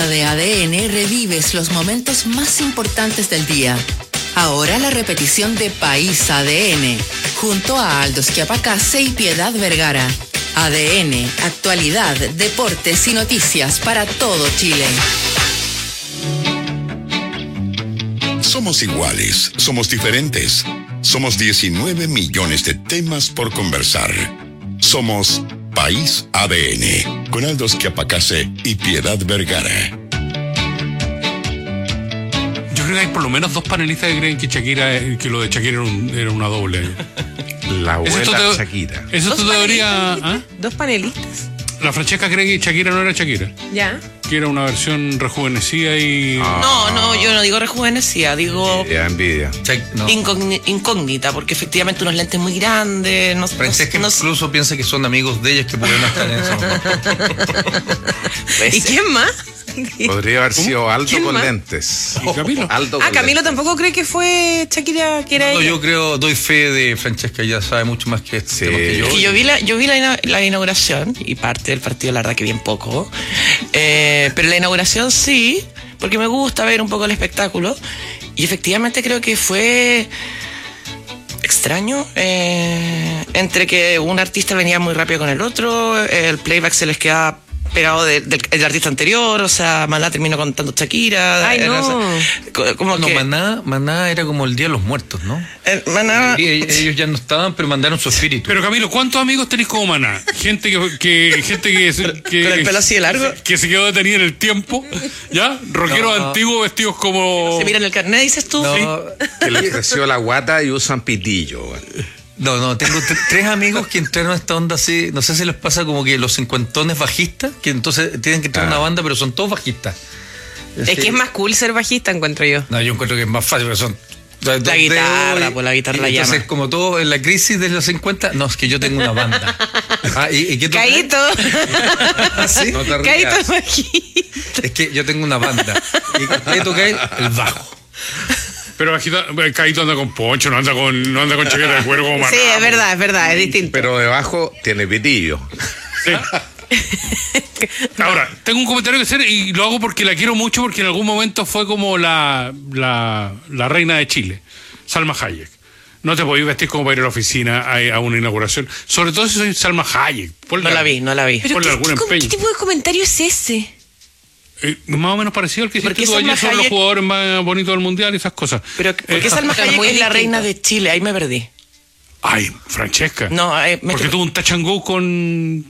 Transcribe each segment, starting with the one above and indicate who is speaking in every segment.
Speaker 1: pausa de ADN revives los momentos más importantes del día. Ahora la repetición de País ADN, junto a Aldo Schiapacase y Piedad Vergara. ADN, actualidad, deportes y noticias para todo Chile.
Speaker 2: Somos iguales, somos diferentes. Somos 19 millones de temas por conversar. Somos País ADN, con Aldo Schiapacase y Piedad Vergara.
Speaker 3: Yo creo que hay por lo menos 2 panelistas que creen que Shakira, que lo de Shakira era una doble.
Speaker 4: La abuela Shakira.
Speaker 3: ¿Esa es tu teoría? ¿Ah?
Speaker 5: 2 panelistas.
Speaker 3: La Francesca cree que Shakira no era Shakira.
Speaker 5: Ya.
Speaker 3: Que era una versión rejuvenecida y...
Speaker 6: No, yo no digo rejuvenecida, digo
Speaker 4: Envidia.
Speaker 7: No.
Speaker 6: incógnita, porque efectivamente unos lentes muy grandes.
Speaker 7: Francesca incluso piensa que son amigos de ellas que pudieron estar en eso.
Speaker 5: ¿Y quién más?
Speaker 4: Podría haber sido Aldo
Speaker 5: ¿Quién
Speaker 4: con
Speaker 5: más?
Speaker 4: lentes.
Speaker 3: ¿Y Camilo?
Speaker 4: Aldo con
Speaker 5: Camilo
Speaker 4: lentes.
Speaker 5: tampoco cree que fue Shakira, que era
Speaker 7: No,
Speaker 5: ella.
Speaker 7: yo creo, doy fe de Francesca, ella sabe mucho más que este tema que yo.
Speaker 6: Es que yo vi la inauguración y parte del partido, la verdad que bien poco. Pero la inauguración sí, porque me gusta ver un poco el espectáculo. Y efectivamente creo que fue extraño. Entre que un artista venía muy rápido con el otro, el playback se les quedaba pegado del artista anterior, o sea, Maná terminó contando Shakira.
Speaker 5: Ay, no.
Speaker 6: Como
Speaker 7: No,
Speaker 6: que
Speaker 7: Maná era como el Día de los Muertos, ¿no?
Speaker 6: Maná...
Speaker 7: Y ellos ya no estaban, pero mandaron su espíritu.
Speaker 3: Pero Camilo, ¿cuántos amigos tenés como Maná? Gente que
Speaker 6: con el pelo así de largo.
Speaker 3: que se quedó detenida en el tiempo, ¿ya? Rockeros
Speaker 7: No.
Speaker 3: antiguos vestidos como...
Speaker 6: Se miran el carnet, dices tú.
Speaker 7: No,
Speaker 4: Que le creció la guata y usan pitillo.
Speaker 7: no, tengo 3 amigos que entraron a esta onda así, no sé si les pasa como que los cincuentones bajistas, que entonces tienen que entrar a una banda, pero son todos bajistas.
Speaker 5: Es que es más cool ser bajista, encuentro yo.
Speaker 7: No, yo encuentro que es más fácil, porque son...
Speaker 6: La guitarra, pues la guitarra la
Speaker 7: entonces,
Speaker 6: llama.
Speaker 7: como todo en la crisis de los 50, no, es que yo tengo una banda. ¿Y qué tocas?
Speaker 5: Caíto.
Speaker 7: ¿Ah, sí?
Speaker 4: No te
Speaker 5: Caíto
Speaker 4: rías.
Speaker 5: bajista.
Speaker 7: Es que yo tengo una banda. ¿Y qué tocáis? El bajo.
Speaker 3: Pero Caíto anda con poncho, no anda con chaqueta de cuero como Maná.
Speaker 5: Sí, es verdad, es distinto.
Speaker 4: Pero debajo tiene pitillo.
Speaker 3: Sí. Ahora, tengo un comentario que hacer y lo hago porque la quiero mucho, porque en algún momento fue como la reina de Chile, Salma Hayek. No te podías vestir como para ir a la oficina a una inauguración, sobre todo si soy Salma Hayek.
Speaker 6: No la vi.
Speaker 5: Pero
Speaker 3: ponle algún
Speaker 5: ¿qué
Speaker 3: empeño.
Speaker 5: tipo de comentario es ese?
Speaker 3: Más o menos parecido al que
Speaker 6: ¿Por
Speaker 3: hiciste
Speaker 6: qué
Speaker 3: tú ayer
Speaker 6: Salma
Speaker 3: sobre los
Speaker 6: Hayek?
Speaker 3: jugadores más bonitos del mundial y esas cosas.
Speaker 6: Pero ¿por qué Salma
Speaker 5: pero
Speaker 6: Hayek
Speaker 5: muy
Speaker 6: es la
Speaker 5: distinto.
Speaker 6: reina de Chile? Ahí me perdí.
Speaker 3: Ay, Francesca.
Speaker 6: No,
Speaker 3: porque tuvo un touch and go con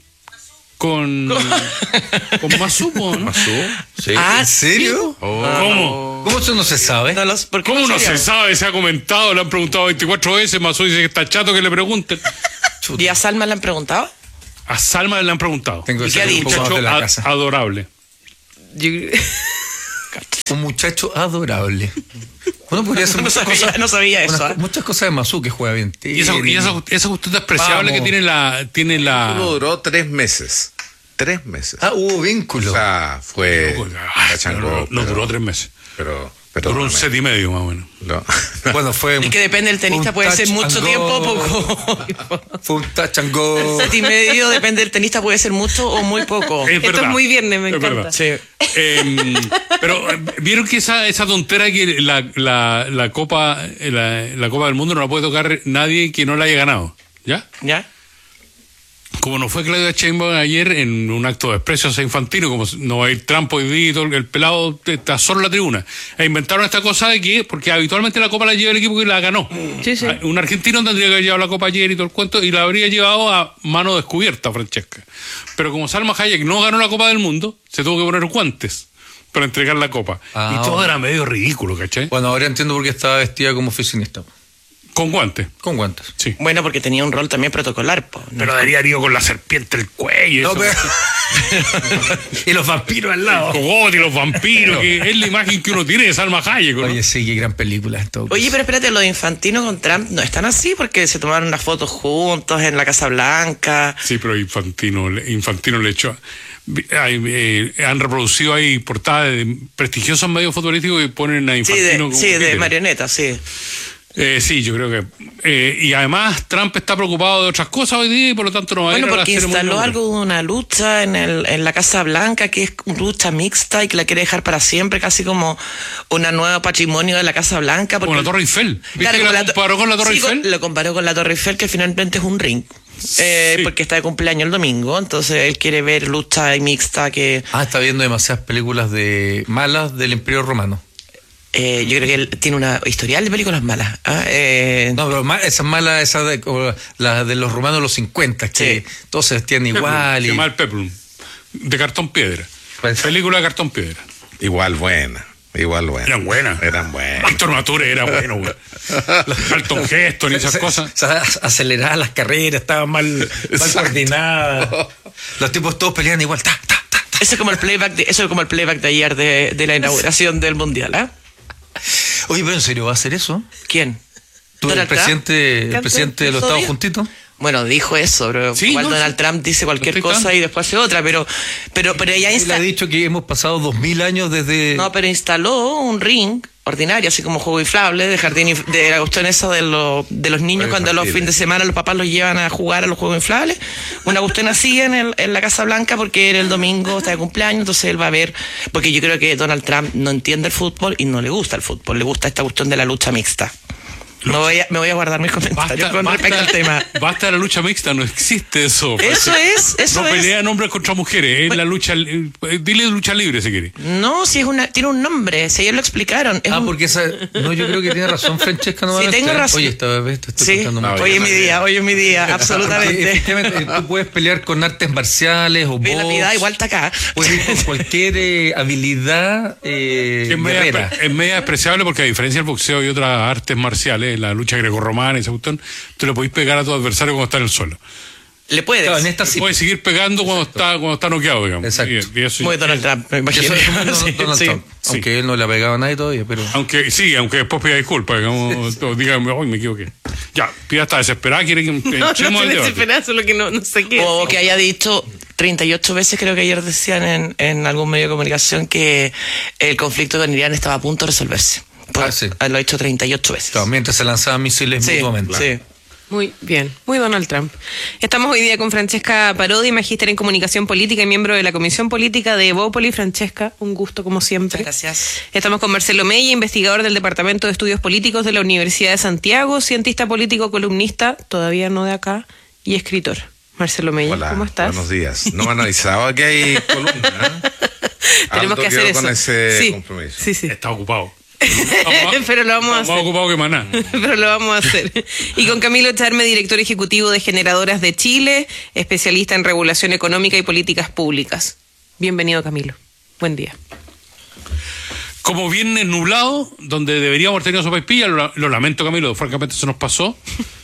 Speaker 3: Masumo, ¿no?
Speaker 4: Sí.
Speaker 6: Ah,
Speaker 7: ¿En serio?
Speaker 3: ¿Cómo?
Speaker 7: ¿Cómo eso no se sabe?
Speaker 6: ¿Por qué
Speaker 3: ¿Cómo no
Speaker 6: sería?
Speaker 3: se sabe? Se ha comentado, le han preguntado 24 veces, Masumo dice que está chato que le pregunten.
Speaker 6: ¿Y a Salma le han preguntado?
Speaker 3: A Salma le han preguntado.
Speaker 7: Tengo que
Speaker 6: ¿Y qué ha
Speaker 7: salir un
Speaker 6: dicho?
Speaker 7: poco más de la casa.
Speaker 3: Adorable.
Speaker 7: Un muchacho adorable. Uno podría hacer muchas cosas.
Speaker 6: No sabía eso.
Speaker 7: Muchas cosas de Mazú que juega bien.
Speaker 3: Y esa cuestión despreciable
Speaker 7: Vamos.
Speaker 3: que tiene la...
Speaker 4: Uno duró 3 meses. 3 meses.
Speaker 7: Hubo vínculo.
Speaker 4: O sea, fue
Speaker 3: No duró 3 meses.
Speaker 4: Pero
Speaker 3: Duró un set y medio más o menos.
Speaker 4: No.
Speaker 7: Bueno, fue.
Speaker 6: Es que depende del tenista,
Speaker 7: un
Speaker 6: puede ser
Speaker 7: touch
Speaker 6: mucho
Speaker 7: and
Speaker 6: tiempo o
Speaker 7: go.
Speaker 6: poco.
Speaker 7: Fue un touch and go.
Speaker 6: Set y medio, depende del tenista, puede ser mucho o muy poco.
Speaker 3: Es
Speaker 5: Esto
Speaker 3: verdad.
Speaker 5: es muy viernes, me
Speaker 3: Es
Speaker 5: encanta.
Speaker 3: verdad.
Speaker 6: Sí.
Speaker 3: Pero vieron que esa tontera que la Copa del Mundo no la puede tocar nadie que no la haya ganado, ¿ya?
Speaker 6: ¿Ya?
Speaker 3: Como no fue Claudia Sheinbaum ayer en un acto de desprecio hacia Infantino, como no va a ir Trump hoy día y todo, el pelado está solo en la tribuna. E inventaron esta cosa de que, porque habitualmente la Copa la lleva el equipo que la ganó.
Speaker 5: Sí.
Speaker 3: Un argentino tendría que haber llevado la Copa ayer y todo el cuento, y la habría llevado a mano descubierta, Francesca. Pero como Salma Hayek no ganó la Copa del Mundo, se tuvo que poner guantes para entregar la Copa. Y todo era medio ridículo, ¿cachai?
Speaker 7: Bueno, ahora entiendo por qué estaba vestida como oficinista.
Speaker 3: Con guantes.
Speaker 7: Con guantes.
Speaker 3: Sí.
Speaker 6: Bueno, porque tenía un rol también protocolar. Po, ¿no?
Speaker 3: Pero debería ir con la serpiente en el cuello.
Speaker 7: No,
Speaker 3: eso.
Speaker 7: Y los vampiros al lado.
Speaker 3: Los cogotes y los vampiros, que es la imagen que uno tiene de Salma Hayek, ¿no?
Speaker 7: Oye, sí, qué gran película esto.
Speaker 6: Oye, pero espérate, lo de Infantino con Trump no están así porque se tomaron unas fotos juntos en la Casa Blanca.
Speaker 3: Sí, pero Infantino le echó. Han reproducido ahí portadas de prestigiosos medios futbolísticos que ponen a Infantino como
Speaker 6: de
Speaker 3: títere.
Speaker 6: marioneta, sí.
Speaker 3: Sí, yo creo que... y además Trump está preocupado de otras cosas hoy día y por lo tanto no va a ir a la
Speaker 6: porque
Speaker 3: ceremonia
Speaker 6: instaló
Speaker 3: inaugural.
Speaker 6: algo de una lucha en la Casa Blanca, que es una lucha mixta y que la quiere dejar para siempre, casi como una nueva patrimonio de la Casa Blanca.
Speaker 3: Como la Torre Eiffel. ¿Viste
Speaker 6: Claro,
Speaker 3: que
Speaker 6: como
Speaker 3: la comparó con la Torre
Speaker 6: sí,
Speaker 3: Eiffel?
Speaker 6: lo comparó con la Torre Eiffel, que finalmente es un ring.
Speaker 3: Sí.
Speaker 6: Porque está de cumpleaños el domingo, entonces él quiere ver lucha y mixta que...
Speaker 7: Está viendo demasiadas películas malas del Imperio Romano.
Speaker 6: Yo creo que él tiene una historial de películas malas.
Speaker 7: No, pero esas malas, las de los romanos de los 50, que
Speaker 6: Sí.
Speaker 7: todos se vestían igual.
Speaker 3: Se llama el Peplum. De cartón piedra. Película de cartón piedra.
Speaker 4: Igual buena.
Speaker 3: Eran buenas.
Speaker 4: Eran buenas.
Speaker 3: Víctor Mature era bueno, güey. Alton Heston y esas cosas.
Speaker 7: Aceleradas las carreras, estaban mal coordinadas. Los tipos todos peleaban igual.
Speaker 6: Eso es como el playback de ayer de la inauguración del Mundial, ¿ah?
Speaker 7: Oye, pero ¿en serio va a hacer eso?
Speaker 6: ¿Quién?
Speaker 7: ¿Tú, el
Speaker 6: ¿Donald Trump?
Speaker 7: presidente de los Estados Juntitos?
Speaker 6: Bueno, dijo eso, pero
Speaker 3: Sí,
Speaker 6: igual
Speaker 3: no,
Speaker 6: Donald
Speaker 3: sí.
Speaker 6: Trump dice cualquier
Speaker 3: Estoy
Speaker 6: cosa
Speaker 3: tan-
Speaker 6: y después hace otra, pero ella
Speaker 7: Él ha dicho que hemos pasado 2000 años desde...
Speaker 6: No, pero instaló un ring ordinario, así como juego inflable, de jardín, de la cuestión esa de los niños
Speaker 4: Juegos
Speaker 6: cuando los
Speaker 4: infantiles.
Speaker 6: fines de semana los papás los llevan a jugar a los juegos inflables. Una cuestión así en la Casa Blanca porque era el domingo, está de cumpleaños, entonces él va a ver, porque yo creo que Donald Trump no entiende el fútbol y no le gusta el fútbol, le gusta esta cuestión de la lucha mixta. Me voy a guardar mis comentarios con respecto al tema.
Speaker 3: Basta de la lucha mixta, no existe eso.
Speaker 6: Eso
Speaker 3: No
Speaker 6: es.
Speaker 3: pelean hombres contra mujeres, es la lucha. Dile lucha libre si quieres.
Speaker 6: No, si tiene un nombre, si ellos lo explicaron. Es
Speaker 7: porque no, yo creo que tiene razón Francesca. No
Speaker 6: Sí,
Speaker 7: va a
Speaker 6: tengo
Speaker 7: estar.
Speaker 6: razón.
Speaker 7: Oye, esta vez te estoy
Speaker 6: Sí,
Speaker 7: contando mucho.
Speaker 6: hoy es mi día, absolutamente.
Speaker 7: Efectivamente, tú puedes pelear con artes marciales o
Speaker 6: La vida
Speaker 7: box,
Speaker 6: igual está acá.
Speaker 7: puedes ir con cualquier habilidad
Speaker 3: Es
Speaker 7: guerrera.
Speaker 3: media despreciable porque a diferencia del boxeo y otras artes marciales, la lucha grecorromana y esa cuestión, tú le podés pegar a tu adversario cuando está en el suelo.
Speaker 6: Le puedes.
Speaker 7: Claro, en esta sí.
Speaker 3: Puedes seguir pegando cuando está noqueado, digamos.
Speaker 7: Exacto.
Speaker 3: Y eso-
Speaker 6: Muy Donald Trump, me
Speaker 7: Yo
Speaker 6: imagino.
Speaker 7: soy como
Speaker 6: Sí,
Speaker 7: Donald
Speaker 6: sí.
Speaker 7: Trump, aunque él no le ha pegado a nadie todavía, pero...
Speaker 3: aunque después pida disculpas, digamos, o dígame, hoy me equivoqué. Ya, Pida está desesperada, quiere que
Speaker 5: No,
Speaker 3: echemos el
Speaker 5: no
Speaker 3: debate.
Speaker 5: desesperada, solo que no sé qué.
Speaker 6: O que haya dicho 38 veces, creo que ayer decían en algún medio de comunicación que el conflicto con Irán estaba a punto de resolverse.
Speaker 7: sí.
Speaker 6: Lo ha dicho 38 veces.
Speaker 7: Claro, mientras se lanzaban misiles
Speaker 6: Sí,
Speaker 7: mutuamente.
Speaker 6: sí.
Speaker 5: Muy bien, muy Donald Trump. Estamos hoy día con Francesca Parodi, magíster en comunicación política y miembro de la Comisión Política de Evópoli. Francesca, un gusto como siempre.
Speaker 6: Muchas gracias.
Speaker 5: Estamos con Marcelo Mella, investigador del Departamento de Estudios Políticos de la Universidad de Santiago, cientista político, columnista, todavía no de acá, y escritor. Marcelo Mella,
Speaker 4: Hola,
Speaker 5: ¿cómo estás?
Speaker 4: buenos días. No me han avisado que hay columna.
Speaker 5: Tenemos
Speaker 4: Aldo
Speaker 5: que hacer
Speaker 4: quedó
Speaker 5: eso.
Speaker 4: con ese
Speaker 5: sí,
Speaker 4: compromiso.
Speaker 5: sí, sí.
Speaker 3: Está ocupado.
Speaker 5: Pero lo vamos a
Speaker 3: Más
Speaker 5: hacer.
Speaker 3: ocupado que maná.
Speaker 5: Pero lo vamos a hacer. Y con Camilo Charme, director ejecutivo de Generadoras de Chile, especialista en regulación económica y políticas públicas. Bienvenido, Camilo. Buen día.
Speaker 3: Como viernes nublado, donde deberíamos haber tenido sopaipilla, lo lamento, Camilo, francamente se nos pasó.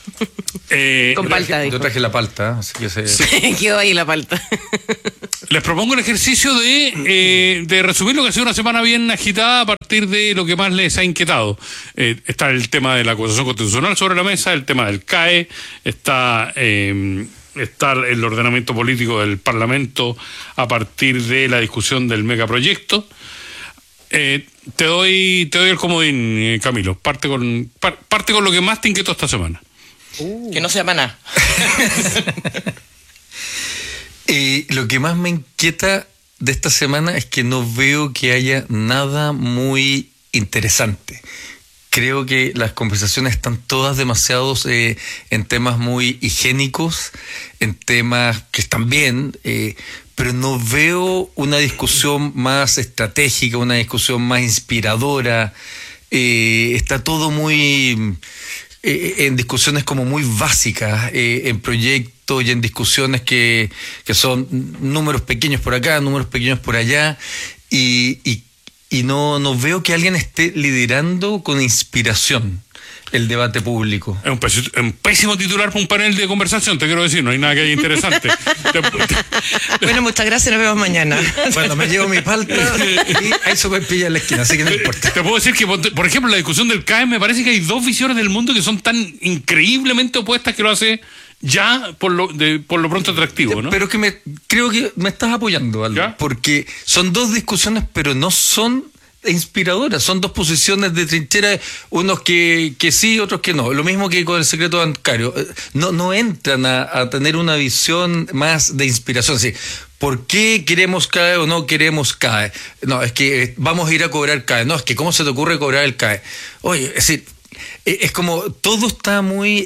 Speaker 5: Con palta,
Speaker 7: Yo
Speaker 5: dijo.
Speaker 7: traje la palta, así que
Speaker 5: Quedó ahí la palta.
Speaker 3: Les propongo el ejercicio de resumir lo que ha sido una semana bien agitada a partir de lo que más les ha inquietado. Está el tema de la acusación constitucional sobre la mesa, el tema del CAE, está el ordenamiento político del Parlamento a partir de la discusión del megaproyecto. Te doy el comodín, Camilo. Parte con lo que más te inquietó esta semana.
Speaker 6: Que no sea maná.
Speaker 7: Lo que más me inquieta de esta semana es que no veo que haya nada muy interesante. Creo que las conversaciones están todas demasiado en temas muy higiénicos, en temas que están bien, pero no veo una discusión más estratégica, una discusión más inspiradora. Está todo muy en discusiones como muy básicas, en proyectos y en discusiones que son números pequeños por acá, números pequeños por allá, y no veo que alguien esté liderando con inspiración el debate público.
Speaker 3: Es un pésimo titular para un panel de conversación, te quiero decir, no hay nada que haya interesante.
Speaker 6: Bueno, muchas gracias, nos vemos mañana.
Speaker 7: Bueno, me llevo mi palta y hay sopaipilla en la esquina, así que no importa.
Speaker 3: Te puedo decir que, por ejemplo, la discusión del CAE, me parece que hay dos visiones del mundo que son tan increíblemente opuestas que lo hace ya por lo pronto atractivo, ¿no?
Speaker 7: Pero que creo que me estás apoyando, Aldo,
Speaker 3: ¿Ya?
Speaker 7: porque son dos discusiones, pero no son inspiradoras, son dos posiciones de trinchera, unos que sí, otros que no. Lo mismo que con el secreto bancario. No entran a tener una visión más de inspiración. Sí. ¿Por qué queremos CAE o no queremos CAE? No, es que vamos a ir a cobrar CAE. No, es que ¿cómo se te ocurre cobrar el CAE? Oye, es decir, es como todo está muy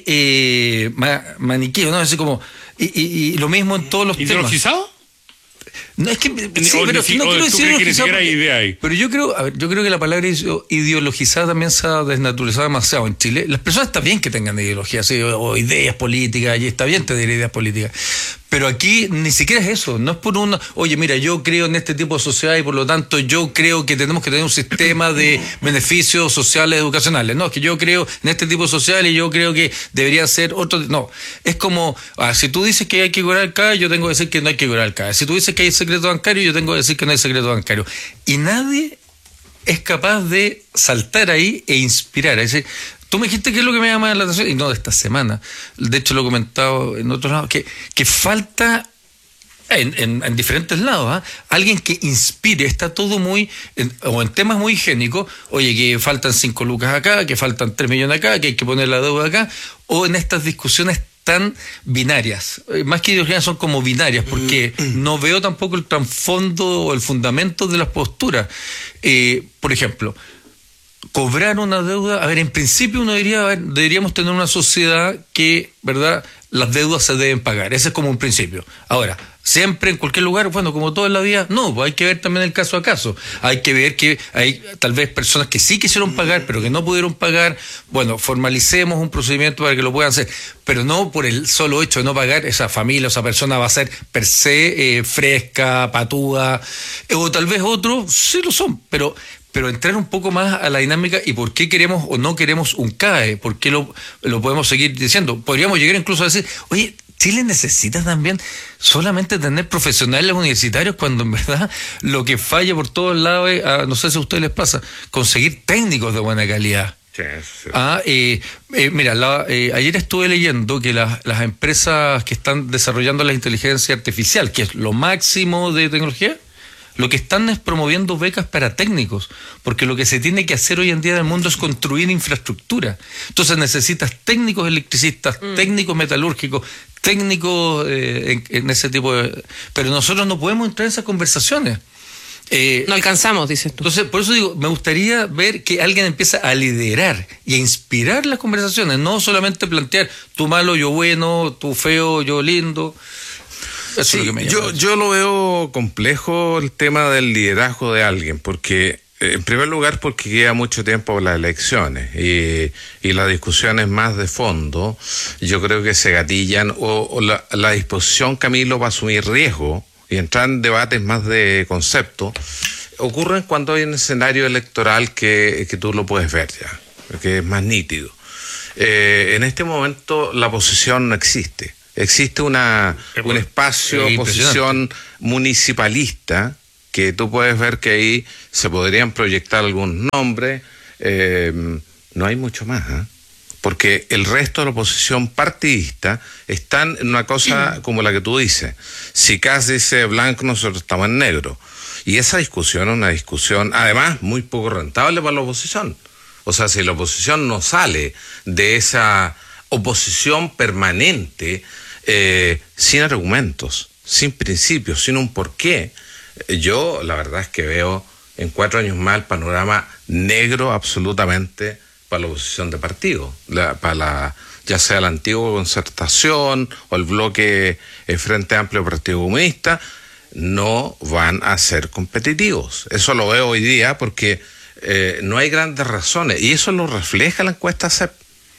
Speaker 7: maniqueo, ¿no? Es como y lo mismo en todos los temas.
Speaker 3: ¿Ideologizado?
Speaker 7: No, es que sí, pero no quiero decir ideologizado. Pero yo creo que la palabra ideologizada también se ha desnaturalizado demasiado en Chile. Las personas está bien que tengan ideologías, ¿sí? o ideas políticas, y está bien tener ideas políticas. Pero aquí ni siquiera es eso, no es por oye, mira, yo creo en este tipo de sociedad y por lo tanto yo creo que tenemos que tener un sistema de beneficios sociales educacionales. No, es que yo creo en este tipo de social y yo creo que debería ser otro. No, es como, si tú dices que hay que cobrar el CAE, yo tengo que decir que no hay que cobrar el CAE. Si tú dices que hay secreto bancario, yo tengo que decir que no hay secreto bancario. Y nadie es capaz de saltar ahí e inspirar. Es decir, tú me dijiste qué es lo que me llama la atención, y no de esta semana, de hecho lo he comentado en otros lados, que falta en diferentes lados, alguien que inspire. Está todo muy, o en temas muy higiénicos, oye, que faltan 5 lucas acá, que faltan 3 millones acá, que hay que poner la deuda acá, o en estas discusiones tan binarias, más que ideologías son como binarias, porque no veo tampoco el trasfondo o el fundamento de las posturas. Por ejemplo, cobrar una deuda, en principio uno diría, deberíamos tener una sociedad que, ¿verdad?, las deudas se deben pagar, ese es como un principio. Ahora, siempre en cualquier lugar, bueno, como todo en la vida, no, pues hay que ver también el caso a caso. Hay que ver que hay tal vez personas que sí quisieron pagar, pero que no pudieron pagar. Bueno, formalicemos un procedimiento para que lo puedan hacer, pero no por el solo hecho de no pagar, esa familia, esa persona va a ser per se fresca, patúa, o tal vez otros sí lo son, pero entrar un poco más a la dinámica y por qué queremos o no queremos un CAE, por qué lo podemos seguir diciendo. Podríamos llegar incluso a decir, oye, Chile necesita también solamente tener profesionales universitarios, cuando en verdad lo que falla por todos lados es, no sé si a ustedes les pasa, conseguir técnicos de buena calidad. Sí. Mira, ayer estuve leyendo que las empresas que están desarrollando la inteligencia artificial, que es lo máximo de tecnología, lo que están es promoviendo becas para técnicos, porque lo que se tiene que hacer hoy en día en el mundo es construir infraestructura. Entonces necesitas técnicos electricistas, técnicos metalúrgicos, técnicos en ese tipo de... Pero nosotros no podemos entrar en esas conversaciones.
Speaker 5: No alcanzamos, dices tú.
Speaker 7: Entonces, por eso digo, me gustaría ver que alguien empieza a liderar y a inspirar las conversaciones, no solamente plantear tú malo, yo bueno, tú feo, yo lindo.
Speaker 4: Sí, yo lo veo complejo el tema del liderazgo de alguien, porque en primer lugar porque queda mucho tiempo para las elecciones y las discusiones más de fondo yo creo que se gatillan o la disposición, Camilo, para asumir riesgo y entrar en debates más de concepto ocurren cuando hay un escenario electoral que tú lo puedes ver ya, que es más nítido. En este momento la oposición no existe. Existe un espacio, oposición municipalista, que tú puedes ver que ahí se podrían proyectar algunos nombres. No hay mucho más, porque el resto de la oposición partidista están en una cosa como la que tú dices. Si Kass dice blanco, nosotros estamos en negro. Y esa discusión es una discusión, además, muy poco rentable para la oposición. O sea, si la oposición no sale de esa oposición permanente, sin argumentos, sin principios, sin un porqué, yo la verdad es que veo en 4 años más el panorama negro absolutamente para la oposición de partido, ya sea la antigua Concertación o el bloque Frente Amplio Partido Comunista, no van a ser competitivos. Eso lo veo hoy día porque no hay grandes razones, y eso lo refleja la encuesta CEP.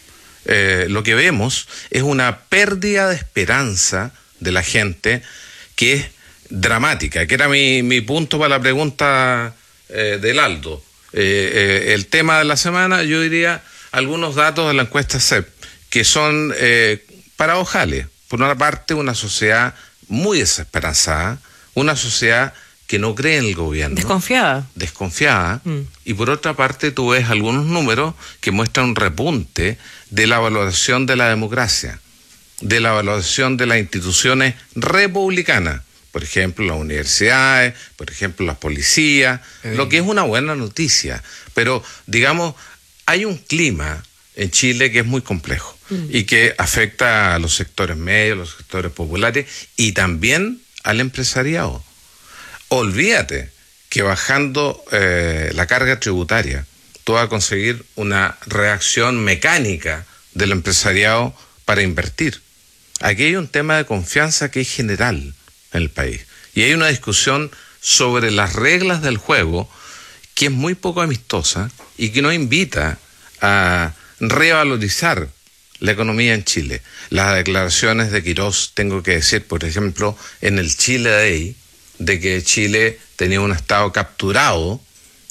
Speaker 4: Lo que vemos es una pérdida de esperanza de la gente que es dramática, que era mi punto para la pregunta del Aldo. El tema de la semana, yo diría algunos datos de la encuesta CEP, que son paradojales. Por una parte, una sociedad muy desesperanzada, una sociedad que no cree en el gobierno. Desconfiada. Y por otra parte, tú ves algunos números que muestran un repunte de la valoración de la democracia, de la valoración de las instituciones republicanas. por ejemplo, las universidades, por ejemplo, las policías, lo que es una buena noticia. Pero, digamos, hay un clima en Chile que es muy complejo y que afecta a los sectores medios, los sectores populares y también al empresariado. Olvídate que bajando la carga tributaria, tú vas a conseguir una reacción mecánica del empresariado para invertir. Aquí hay un tema de confianza que es general en el país. Y hay una discusión sobre las reglas del juego que es muy poco amistosa y que nos invita a revalorizar la economía en Chile. Las declaraciones de Quirós, tengo que decir, por ejemplo, en el Chile Day, de que Chile tenía un estado capturado,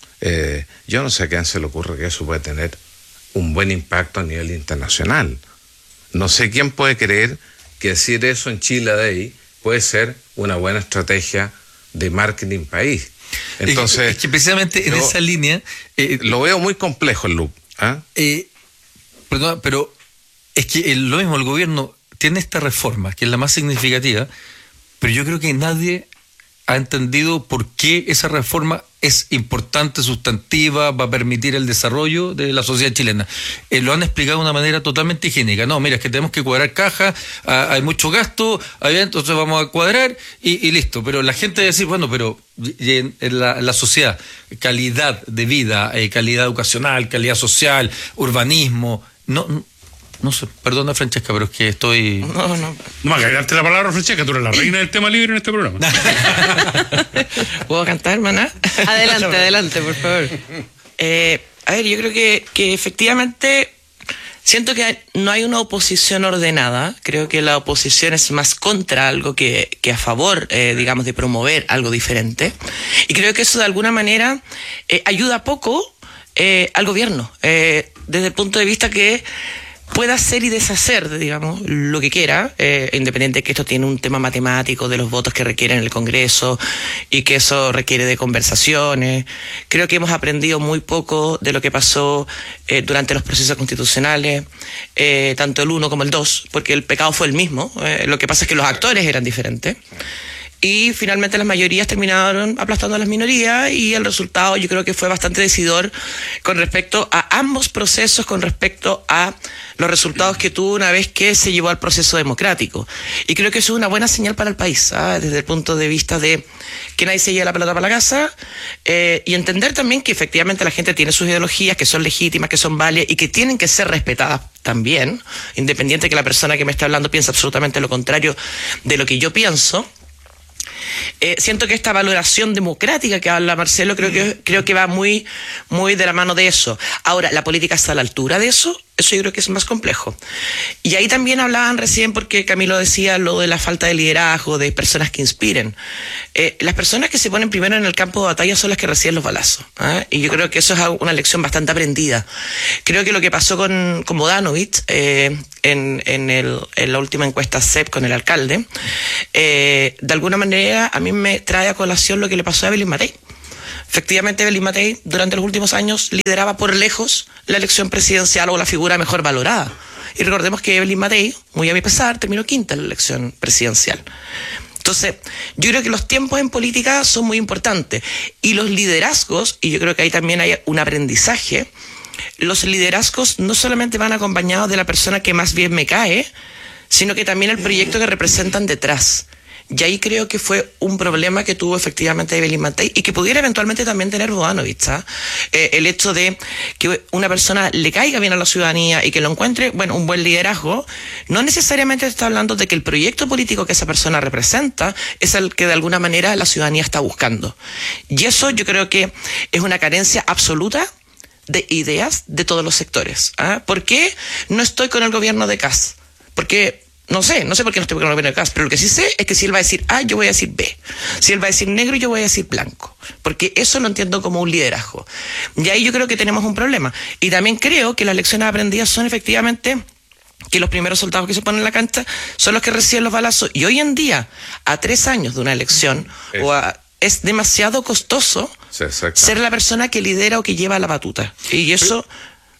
Speaker 4: yo no sé a quién se le ocurre que eso puede tener un buen impacto a nivel internacional. No sé quién puede creer que decir eso en Chile Day puede ser una buena estrategia de marketing país. Entonces,
Speaker 7: es que precisamente en esa línea
Speaker 4: lo veo muy complejo el loop.
Speaker 7: Perdón, pero es que lo mismo, el gobierno tiene esta reforma, que es la más significativa, pero yo creo que nadie ha entendido por qué esa reforma es importante, sustantiva, va a permitir el desarrollo de la sociedad chilena. Lo han explicado de una manera totalmente higiénica. No, mira, es que tenemos que cuadrar caja, hay mucho gasto, entonces vamos a cuadrar y listo. Pero la gente dice, bueno, pero en la sociedad, calidad de vida, calidad educacional, calidad social, urbanismo, no sé, perdona Francesca, pero es que estoy...
Speaker 3: No me hagas darte la palabra, Francesca, tú eres la reina del tema libre en este programa.
Speaker 6: ¿Puedo cantar, maná?
Speaker 5: Adelante, por favor.
Speaker 6: A ver, yo creo que efectivamente siento que no hay una oposición ordenada. Creo que la oposición es más contra algo que a favor, digamos, de promover algo diferente. Y creo que eso de alguna manera ayuda poco al gobierno, desde el punto de vista que pueda hacer y deshacer, digamos, lo que quiera, independiente de que esto tiene un tema matemático de los votos que requieren el Congreso y que eso requiere de conversaciones. Creo que hemos aprendido muy poco de lo que pasó durante los procesos constitucionales, tanto el 1 como el 2, porque el pecado fue el mismo. Lo que pasa es que los actores eran diferentes. Y finalmente las mayorías terminaron aplastando a las minorías y el resultado yo creo que fue bastante decidor con respecto a ambos procesos, con respecto a los resultados que tuvo una vez que se llevó al proceso democrático. Y creo que eso es una buena señal para el país, desde el punto de vista de que nadie se lleve la pelota para la casa, y entender también que efectivamente la gente tiene sus ideologías, que son legítimas, que son válidas y que tienen que ser respetadas también, independiente de que la persona que me está hablando piense absolutamente lo contrario de lo que yo pienso. Siento que esta valoración democrática que habla Marcelo creo que va muy, muy de la mano de eso. Ahora, ¿la política está a la altura de eso? Eso yo creo que es más complejo. Y ahí también hablaban recién, porque Camilo decía lo de la falta de liderazgo, de personas que inspiren. Las personas que se ponen primero en el campo de batalla son las que reciben los balazos. Y yo creo que eso es una lección bastante aprendida. Creo que lo que pasó con Bodanovich en la última encuesta CEP con el alcalde, de alguna manera a mí me trae a colación lo que le pasó a Evelyn Matei. Efectivamente, Evelyn Matei durante los últimos años lideraba por lejos la elección presidencial o la figura mejor valorada. Y recordemos que Evelyn Matei, muy a mi pesar, terminó quinta en la elección presidencial. Entonces, yo creo que los tiempos en política son muy importantes. Y los liderazgos, y yo creo que ahí también hay un aprendizaje, los liderazgos no solamente van acompañados de la persona que más bien me cae, sino que también el proyecto que representan detrás. Y ahí creo que fue un problema que tuvo efectivamente Evelyn Matei y que pudiera eventualmente también tener Bodanovich. El hecho de que una persona le caiga bien a la ciudadanía y que lo encuentre, un buen liderazgo, no necesariamente está hablando de que el proyecto político que esa persona representa es el que de alguna manera la ciudadanía está buscando. Y eso yo creo que es una carencia absoluta de ideas de todos los sectores. ¿Por qué no estoy con el gobierno de Kast? Porque no sé por qué no estoy con el gobierno de Kast, pero lo que sí sé es que si él va a decir A, yo voy a decir B. Si él va a decir negro, yo voy a decir blanco. Porque eso lo entiendo como un liderazgo. Y ahí yo creo que tenemos un problema. Y también creo que las lecciones aprendidas son efectivamente que los primeros soldados que se ponen en la cancha son los que reciben los balazos. Y hoy en día, a 3 años de una elección, es demasiado costoso ser la persona que lidera o que lleva la batuta. Y eso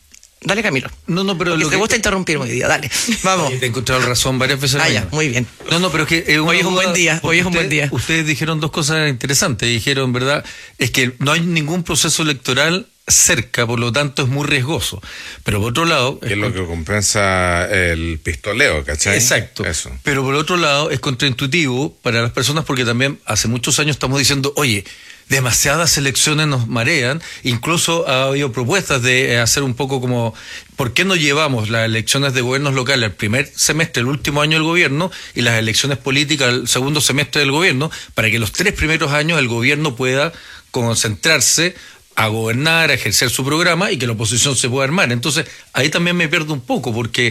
Speaker 6: Dale, Camilo.
Speaker 7: No, pero
Speaker 6: porque te gusta interrumpirme hoy día, dale. Vamos.
Speaker 7: Te he encontrado razón varias veces.
Speaker 6: Ya, muy bien.
Speaker 7: No, pero es que
Speaker 6: hoy es un buen día.
Speaker 7: Ustedes dijeron dos cosas interesantes. Dijeron, ¿verdad? Es que no hay ningún proceso electoral cerca, por lo tanto es muy riesgoso. Pero por otro lado...
Speaker 4: Es lo que compensa el pistoleo, ¿cachai?
Speaker 7: Exacto.
Speaker 4: Eso.
Speaker 7: Pero por otro lado es contraintuitivo para las personas porque también hace muchos años estamos diciendo, oye, demasiadas elecciones nos marean, incluso ha habido propuestas de hacer un poco como, ¿por qué no llevamos las elecciones de gobiernos locales al primer semestre, el último año del gobierno, y las elecciones políticas al segundo semestre del gobierno, para que los 3 primeros años el gobierno pueda concentrarse a gobernar, a ejercer su programa y que la oposición se pueda armar? Entonces, ahí también me pierdo un poco porque...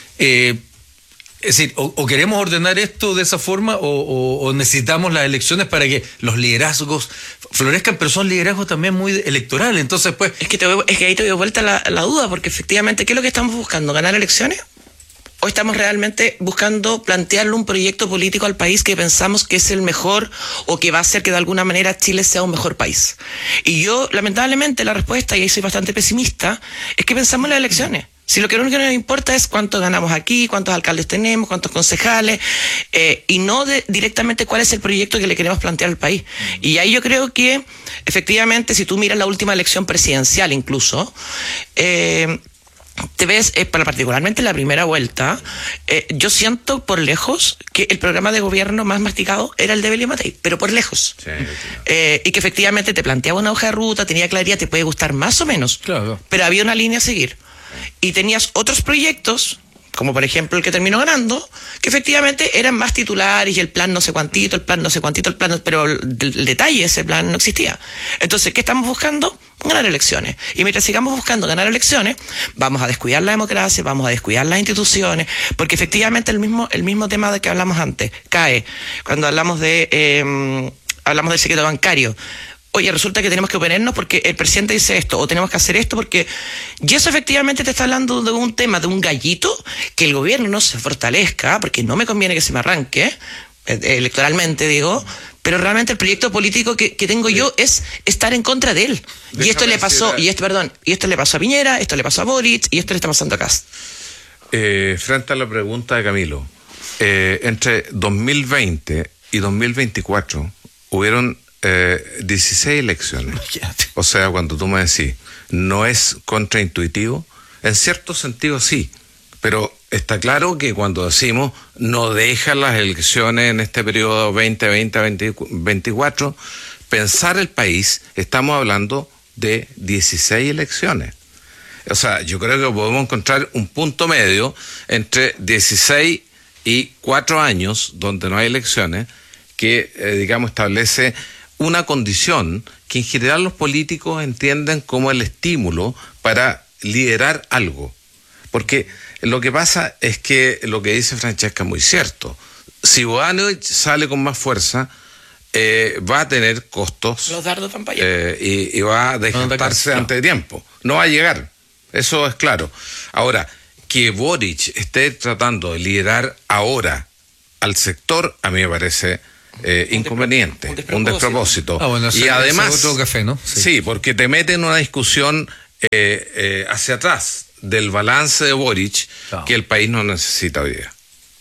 Speaker 7: es decir, o queremos ordenar esto de esa forma o necesitamos las elecciones para que los liderazgos florezcan, pero son liderazgos también muy electorales. Entonces, pues...
Speaker 6: Es que ahí te doy vuelta la duda, porque efectivamente, ¿qué es lo que estamos buscando? ¿Ganar elecciones? ¿O estamos realmente buscando plantearle un proyecto político al país que pensamos que es el mejor o que va a hacer que de alguna manera Chile sea un mejor país? Y yo, lamentablemente, la respuesta, y ahí soy bastante pesimista, es que pensamos en las elecciones. Si lo único que nos importa es cuánto ganamos aquí, cuántos alcaldes tenemos, cuántos concejales, y no directamente cuál es el proyecto que le queremos plantear al país. Y ahí yo creo que, efectivamente, si tú miras la última elección presidencial incluso, te ves, particularmente en la primera vuelta, yo siento por lejos que el programa de gobierno más masticado era el de Belio Matei, pero por lejos. Sí. Y que efectivamente te planteaba una hoja de ruta, tenía claridad, te puede gustar más o menos,
Speaker 7: claro,
Speaker 6: pero había una línea a seguir. Y tenías otros proyectos, como por ejemplo el que terminó ganando, que efectivamente eran más titulares y el plan no sé cuantito, pero el detalle, ese plan no existía. Entonces, ¿qué estamos buscando? Ganar elecciones. Y mientras sigamos buscando ganar elecciones, vamos a descuidar la democracia, vamos a descuidar las instituciones, porque efectivamente el mismo tema de que hablamos antes cae cuando hablamos del secreto bancario. Oye, resulta que tenemos que oponernos porque el presidente dice esto, o tenemos que hacer esto porque... Y eso efectivamente te está hablando de un tema, de un gallito, que el gobierno no se fortalezca, porque no me conviene que se me arranque, electoralmente digo, pero realmente el proyecto político que tengo yo es estar en contra de él. Y esto le pasó, y esto le pasó a Piñera, esto le pasó a Boric, y esto le está pasando a Kast.
Speaker 4: Frente a la pregunta de Camilo, entre 2020 y 2024 hubieron 16 elecciones. O sea, cuando tú me decís, ¿no es contraintuitivo? En cierto sentido sí, pero está claro que cuando decimos no deja las elecciones en este periodo 2020-2024, pensar el país, estamos hablando de 16 elecciones. O sea, yo creo que podemos encontrar un punto medio entre 16 y 4 años donde no hay elecciones que, digamos, establece una condición que en general los políticos entienden como el estímulo para liderar algo. Porque lo que pasa es que lo que dice Francesca es muy cierto. Si Boanovich sale con más fuerza, va a tener costos.
Speaker 6: Los dardos van para allá.
Speaker 4: Y va a desgastarse antes de tiempo. No va a llegar. Eso es claro. Ahora, que Boric esté tratando de liderar ahora al sector, a mí me parece... inconveniente, un despropósito.
Speaker 7: Bueno,
Speaker 4: y además,
Speaker 7: otro café, ¿no?
Speaker 4: Sí, porque te mete en una discusión hacia atrás del balance de Boric que el país no necesita hoy día.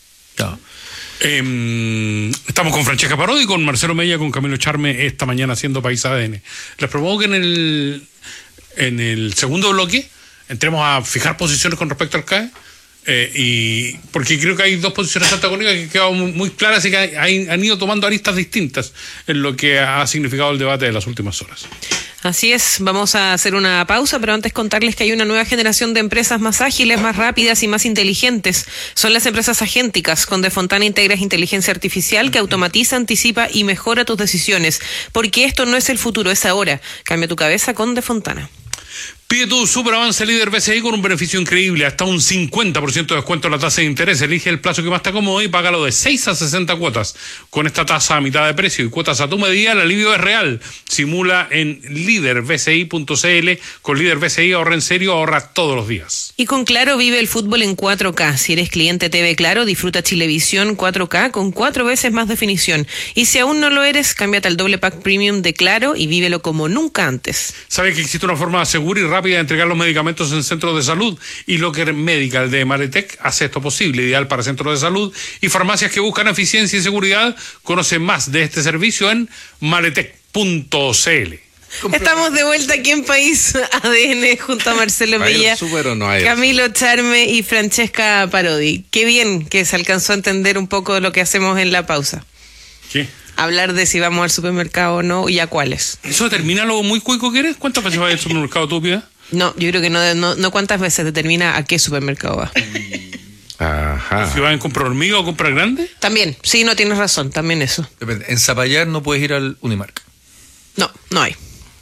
Speaker 3: Estamos con Francesca Parodi, con Marcelo Mella, con Camilo Charme esta mañana haciendo País ADN. Les propongo que en el segundo bloque entremos a fijar posiciones con respecto al CAE. Y porque creo que hay dos posiciones antagónicas que quedan muy claras y que han ido tomando aristas distintas en lo que ha significado el debate de las últimas horas.
Speaker 5: Así es, vamos a hacer una pausa, pero antes contarles que hay una nueva generación de empresas más ágiles, más rápidas y más inteligentes. Son las empresas agénticas. Con Defontana integras inteligencia artificial que automatiza, anticipa y mejora tus decisiones. Porque esto no es el futuro, es ahora. Cambia tu cabeza con Defontana.
Speaker 3: Pide tu super avance líder BCI con un beneficio increíble, hasta un 50% de descuento en la tasa de interés. Elige el plazo que más te acomode y págalo de 6 a 60 cuotas. Con esta tasa a mitad de precio y cuotas a tu medida, el alivio es real. Simula en liderbci.cl. Con Líder BCI ahorra en serio, ahorra todos los días.
Speaker 5: Y con Claro vive el fútbol en 4K. Si eres cliente TV Claro, disfruta Chilevisión 4K con 4 veces más definición. Y si aún no lo eres, cámbiate al doble pack premium de Claro y vívelo como nunca antes.
Speaker 3: ¿Sabes que existe una forma segura y rápida rápida de entregar los medicamentos en centros de salud, y Locker Medical de Maletec hace esto posible, ideal para centros de salud y farmacias que buscan eficiencia y seguridad. Conoce más de este servicio en maletec.cl.
Speaker 5: Estamos de vuelta aquí en País ADN junto a Marcelo Mella, Camilo Charme y Francesca Parodi. Qué bien que se alcanzó a entender un poco lo que hacemos en la pausa.
Speaker 3: ¿Qué?
Speaker 5: Hablar de si vamos al supermercado o no y a cuáles.
Speaker 3: ¿Eso determina lo muy cuico que eres? ¿Cuántas veces vas al supermercado tú, Pia?
Speaker 5: No, yo creo que no cuántas veces determina a qué supermercado va.
Speaker 4: Ajá.
Speaker 3: ¿Si vas a comprar hormiga o comprar grande?
Speaker 5: También, sí, no tienes razón, también eso.
Speaker 7: Depende. En Zapallar no puedes ir al Unimark.
Speaker 5: No hay.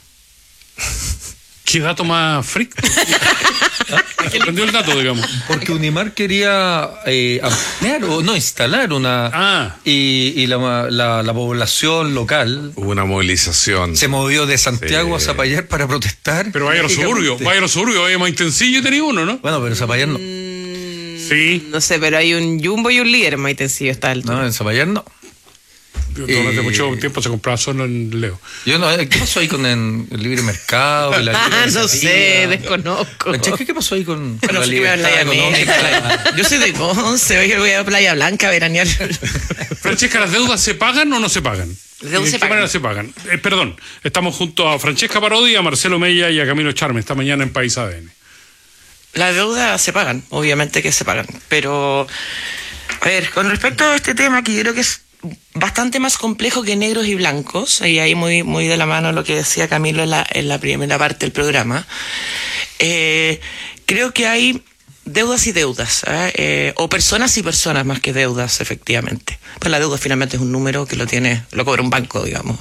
Speaker 3: ¿Qué dato más freak? Aprendió el dato, digamos.
Speaker 7: Porque Unimark quería ampliar o no instalar una... Y la población local...
Speaker 4: Hubo una movilización.
Speaker 7: Se movió de Santiago a Zapallar para protestar.
Speaker 3: Pero vaya a los suburbios, vaya más intensillo y tenía uno, ¿no?
Speaker 7: Bueno, pero Zapallar no.
Speaker 5: Sí. No sé, pero hay un Jumbo y un Líder más intensillo está alto.
Speaker 7: No, en Zapallar no.
Speaker 3: Durante mucho tiempo se compraba solo en Leo.
Speaker 7: Yo no, ¿qué pasó ahí con el libre mercado?
Speaker 5: No sé, desconozco.
Speaker 7: ¿Qué pasó ahí con
Speaker 6: la libertad económica? Yo soy de Conce, hoy voy a Playa Blanca a veranear.
Speaker 3: Francesca, ¿las deudas se pagan o no se pagan? ¿De qué manera se pagan? Perdón, estamos junto a Francesca Parodi, a Marcelo Mella y a Camilo Charme esta mañana en País ADN.
Speaker 6: Las deudas se pagan, obviamente que se pagan. Pero, a ver, con respecto a este tema, que yo creo que es bastante más complejo que negros y blancos, y ahí muy de la mano lo que decía Camilo en la primera parte del programa. Creo que hay deudas y deudas, o personas y personas más que deudas, efectivamente. Pues la deuda finalmente es un número que lo cobra un banco, digamos,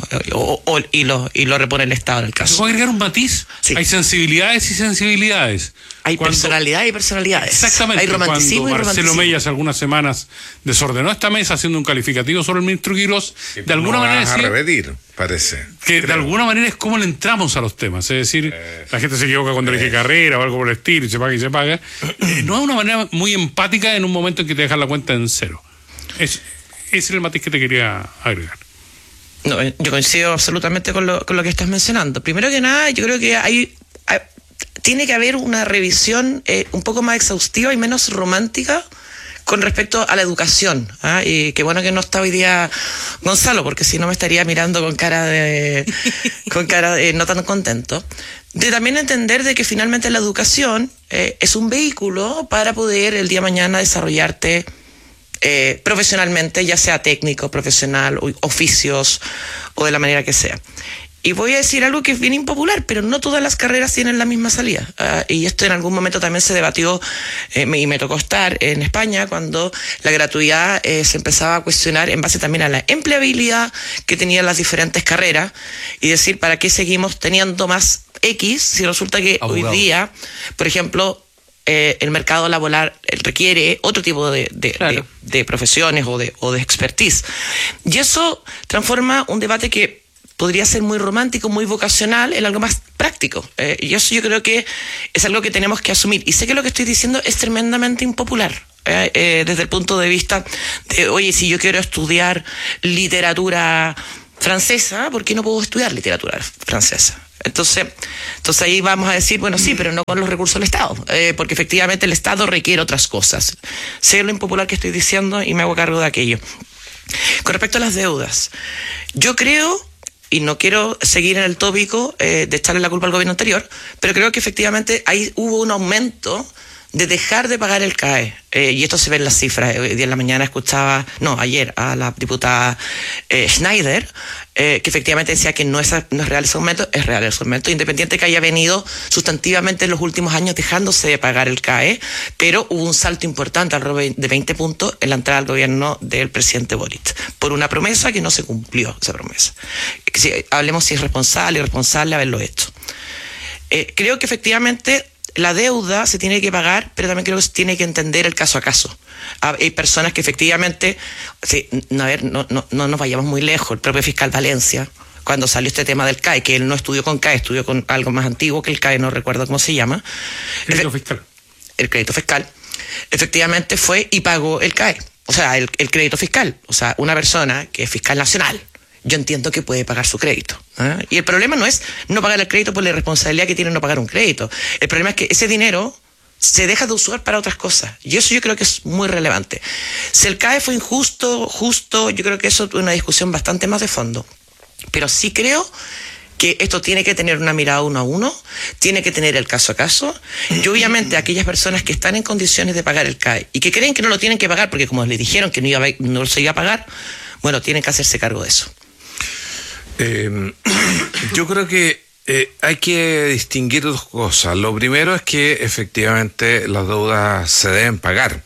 Speaker 6: y lo repone el Estado en el caso.
Speaker 3: ¿Se puede agregar un matiz? Sí. Hay sensibilidades y sensibilidades.
Speaker 6: Hay personalidad y personalidades.
Speaker 3: Exactamente.
Speaker 6: Hay romanticismo
Speaker 3: cuando
Speaker 6: y romanticismo.
Speaker 3: Marcelo Mella hace algunas semanas desordenó esta mesa haciendo un calificativo sobre el ministro Quirós, de alguna manera decía,
Speaker 4: repetir, parece.
Speaker 3: Que de alguna manera es como le entramos a los temas. Es decir, la gente se equivoca cuando elige carrera o algo por el estilo y se paga y se paga. No es una manera muy empática en un momento en que te dejan la cuenta en cero. Ese es el matiz que te quería agregar.
Speaker 6: No, yo coincido absolutamente con lo que estás mencionando. Primero que nada, yo creo que tiene que haber una revisión un poco más exhaustiva y menos romántica con respecto a la educación. Y qué bueno que no está hoy día Gonzalo, porque si no me estaría mirando con cara de no tan contento. De también entender de que finalmente la educación es un vehículo para poder el día de mañana desarrollarte profesionalmente, ya sea técnico, profesional, oficios o de la manera que sea. Y voy a decir algo que es bien impopular, pero no todas las carreras tienen la misma salida. Y esto en algún momento también se debatió, y me tocó estar en España, cuando la gratuidad se empezaba a cuestionar en base también a la empleabilidad que tenían las diferentes carreras, y decir, ¿para qué seguimos teniendo más X si resulta que hoy día, por ejemplo, el mercado laboral requiere otro tipo de profesiones o de expertise? Y eso transforma un debate que podría ser muy romántico, muy vocacional, en algo más práctico. Y eso yo creo que es algo que tenemos que asumir. Y sé que lo que estoy diciendo es tremendamente impopular, desde el punto de vista de, oye, si yo quiero estudiar literatura francesa, ¿por qué no puedo estudiar literatura francesa? Entonces ahí vamos a decir, bueno, sí, pero no con los recursos del Estado, porque efectivamente el Estado requiere otras cosas. Sé lo impopular que estoy diciendo y me hago cargo de aquello. Con respecto a las deudas, yo creo, y no quiero seguir en el tópico de echarle la culpa al gobierno anterior, pero creo que efectivamente ahí hubo un aumento de dejar de pagar el CAE. Y esto se ve en las cifras. Hoy día en la mañana ayer a la diputada Schneider, que efectivamente decía que no es real ese aumento, es real ese aumento, independiente que haya venido sustantivamente en los últimos años dejándose de pagar el CAE, pero hubo un salto importante, alrededor de 20 puntos, en la entrada al gobierno del presidente Boric, por una promesa que no se cumplió, esa promesa. Hablemos si es responsable o irresponsable haberlo hecho. Creo que efectivamente la deuda se tiene que pagar, pero también creo que se tiene que entender el caso a caso. Hay personas que efectivamente, no nos vayamos muy lejos, el propio fiscal Valencia, cuando salió este tema del CAE, que él no estudió con CAE, estudió con algo más antiguo que el CAE, no recuerdo cómo se llama.
Speaker 3: Crédito fiscal.
Speaker 6: El crédito fiscal. Efectivamente fue y pagó el CAE, o sea, el crédito fiscal. O sea, una persona que es fiscal nacional yo entiendo que puede pagar su crédito. Y el problema no es no pagar el crédito por la irresponsabilidad que tiene no pagar un crédito. El problema es que ese dinero se deja de usar para otras cosas. Y eso yo creo que es muy relevante. Si el CAE fue injusto, justo, yo creo que eso es una discusión bastante más de fondo. Pero sí creo que esto tiene que tener una mirada uno a uno, tiene que tener el caso a caso, y obviamente aquellas personas que están en condiciones de pagar el CAE y que creen que no lo tienen que pagar porque como les dijeron que no se iba a pagar, bueno, tienen que hacerse cargo de eso.
Speaker 4: Yo creo que hay que distinguir dos cosas. Lo primero es que efectivamente las deudas se deben pagar.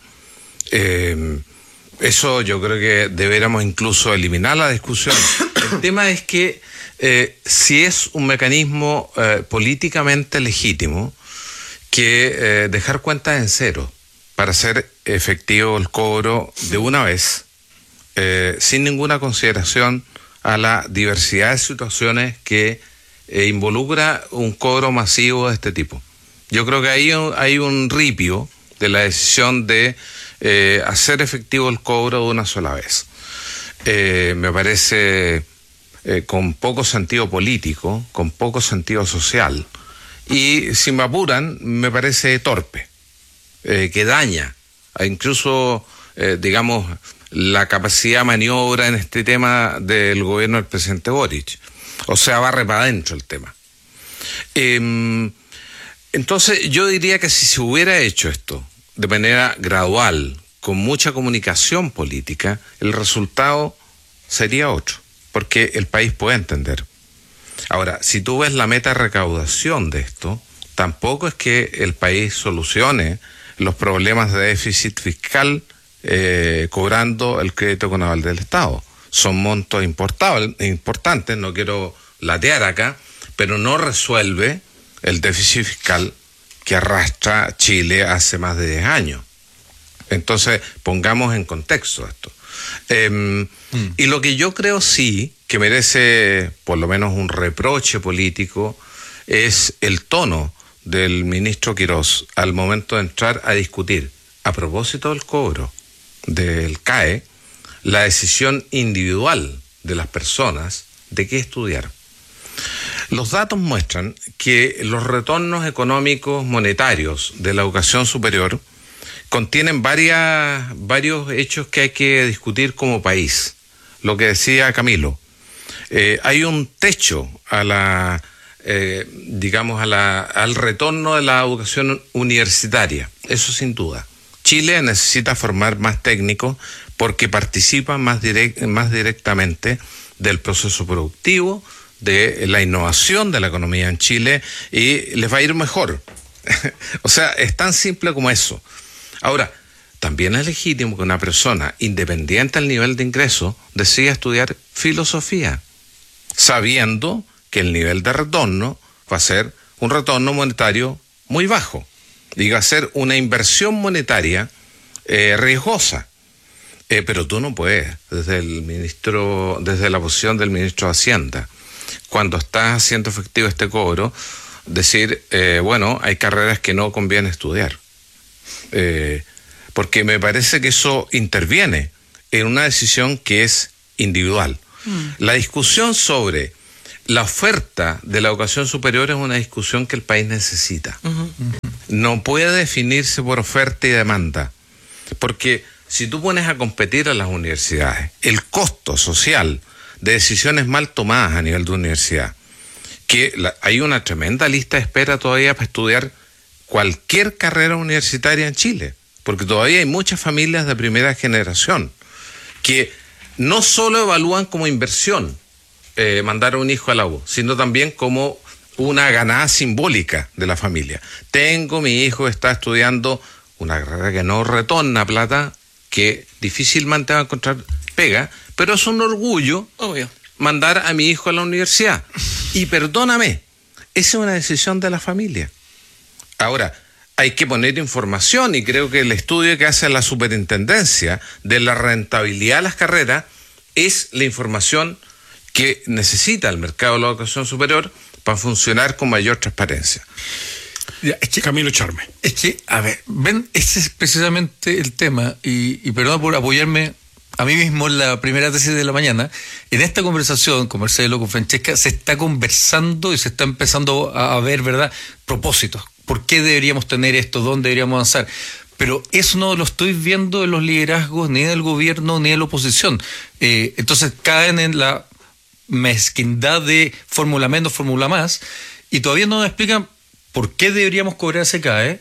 Speaker 4: Eso yo creo que deberíamos incluso eliminar la discusión. El tema es que si es un mecanismo políticamente legítimo que dejar cuentas en cero para hacer efectivo el cobro de una vez, sin ninguna consideración a la diversidad de situaciones que involucra un cobro masivo de este tipo. Yo creo que ahí hay un ripio de la decisión de hacer efectivo el cobro de una sola vez. Me parece con poco sentido político, con poco sentido social, y si me apuran, me parece torpe, que daña incluso, digamos, la capacidad de maniobra en este tema del gobierno del presidente Boric. O sea, barre para adentro el tema. Entonces, yo diría que si se hubiera hecho esto de manera gradual, con mucha comunicación política, el resultado sería otro, porque el país puede entender. Ahora, si tú ves la meta de recaudación de esto, tampoco es que el país solucione los problemas de déficit fiscal cobrando el crédito con aval del Estado. Son montos importantes, no quiero latear acá, pero no resuelve el déficit fiscal que arrastra Chile hace más de 10 años. Entonces, pongamos en contexto esto. Y lo que yo creo sí que merece por lo menos un reproche político es el tono del ministro Quirós al momento de entrar a discutir, a propósito del cobro del CAE, la decisión individual de las personas de qué estudiar. Los datos muestran que los retornos económicos monetarios de la educación superior contienen varios hechos que hay que discutir como país. Lo que decía Camilo, hay un techo al retorno de la educación universitaria, eso sin duda. Chile necesita formar más técnicos porque participan más directamente del proceso productivo, de la innovación de la economía en Chile, y les va a ir mejor. O sea, es tan simple como eso. Ahora, también es legítimo que una persona, independiente del nivel de ingreso, decida estudiar filosofía, sabiendo que el nivel de retorno va a ser un retorno monetario muy bajo. Y va a ser una inversión monetaria riesgosa. Pero tú no puedes, desde la posición del ministro de Hacienda, cuando estás haciendo efectivo este cobro, decir, hay carreras que no conviene estudiar. Porque me parece que eso interviene en una decisión que es individual. La discusión sobre la oferta de la educación superior es una discusión que el país necesita. No puede definirse por oferta y demanda, porque si tú pones a competir a las universidades, el costo social de decisiones mal tomadas a nivel de universidad, hay una tremenda lista de espera todavía para estudiar cualquier carrera universitaria en Chile, porque todavía hay muchas familias de primera generación que no solo evalúan como inversión mandar a un hijo a la U, sino también como una ganada simbólica de la familia. Mi hijo está estudiando una carrera que no retorna plata, que difícilmente va a encontrar pega, pero es un orgullo, obvio, mandar a mi hijo a la universidad. Y perdóname, esa es una decisión de la familia. Ahora, hay que poner información, y creo que el estudio que hace la superintendencia de la rentabilidad de las carreras es la información que necesita el mercado de la educación superior para funcionar con mayor transparencia.
Speaker 3: Camilo Charme.
Speaker 7: Es que, a ver, ven, ese es precisamente el tema, y perdón por apoyarme a mí mismo en la primera tesis de la mañana, en esta conversación con Marcelo, con Francesca, se está conversando y se está empezando a ver, ¿verdad?, propósitos. ¿Por qué deberíamos tener esto? ¿Dónde deberíamos avanzar? Pero eso no lo estoy viendo en los liderazgos, ni del gobierno, ni de la oposición. Entonces caen en la mezquindad de fórmula menos, fórmula más, y todavía no nos explican por qué deberíamos cobrar ese CAE,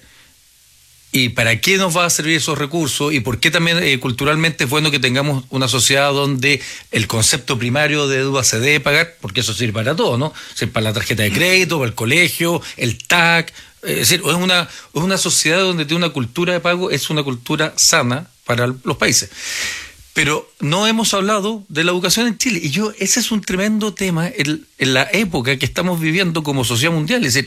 Speaker 7: y para qué nos va a servir esos recursos, y por qué también culturalmente es bueno que tengamos una sociedad donde el concepto primario de deuda se debe pagar, porque eso sirve para todo, ¿no? Sirve para la tarjeta de crédito, para el colegio, el TAC. Es decir, es una sociedad donde tiene una cultura de pago, es una cultura sana para los países. Pero no hemos hablado de la educación en Chile, y ese es un tremendo tema en la época que estamos viviendo como sociedad mundial. Es decir,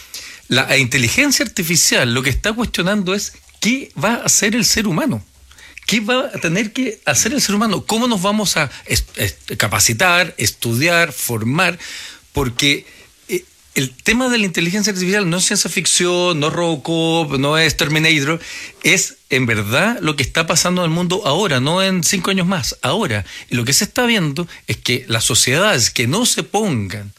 Speaker 7: la inteligencia artificial lo que está cuestionando es qué va a hacer el ser humano. ¿Qué va a tener que hacer el ser humano? ¿Cómo nos vamos a capacitar, estudiar, formar? Porque el tema de la inteligencia artificial no es ciencia ficción, no es Robocop, no es Terminator, es en verdad lo que está pasando en el mundo ahora, no en 5 años más, ahora. Y lo que se está viendo es que las sociedades que no se pongan